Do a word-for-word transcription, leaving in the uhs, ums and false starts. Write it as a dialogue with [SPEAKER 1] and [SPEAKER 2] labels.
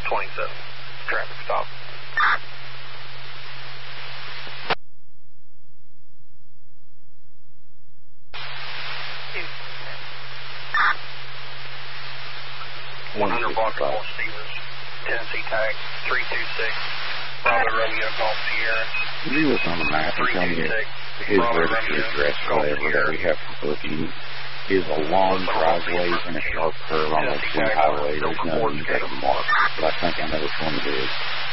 [SPEAKER 1] twenty-seven. Traffic stop. one hundred block of Fort Stevens, Tennessee tag three two six, Bravo Romeo Golf Sierra.
[SPEAKER 2] Can you look on the map and tell me his registered address, whatever that we have for booking, is a long driveway and a sharp curve on the two highway. There's nothing but a mark, but I think I know which one it is.